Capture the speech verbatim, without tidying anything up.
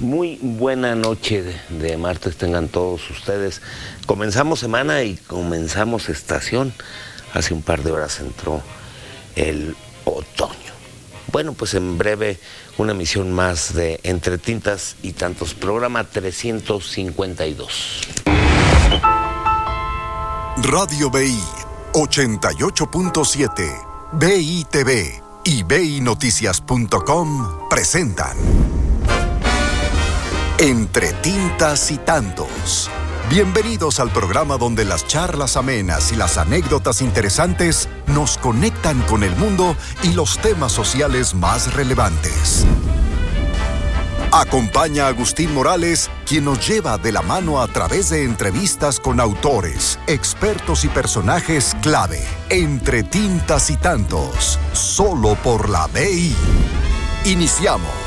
Muy buena noche de, de martes tengan todos ustedes. Comenzamos semana y comenzamos estación. Hace un par de horas entró el otoño. Bueno, pues en breve una emisión más de Entre Tintas y Tantos, programa trescientos cincuenta y dos. Radio B I ochenta y ocho punto siete, B I T V y B I Noticias punto com presentan Entre Tintas y Tantos. Bienvenidos al programa donde las charlas amenas y las anécdotas interesantes nos conectan con el mundo y los temas sociales más relevantes. Acompaña a Agustín Morales, quien nos lleva de la mano a través de entrevistas con autores, expertos y personajes clave. Entre Tintas y Tantos, solo por la B I. Iniciamos.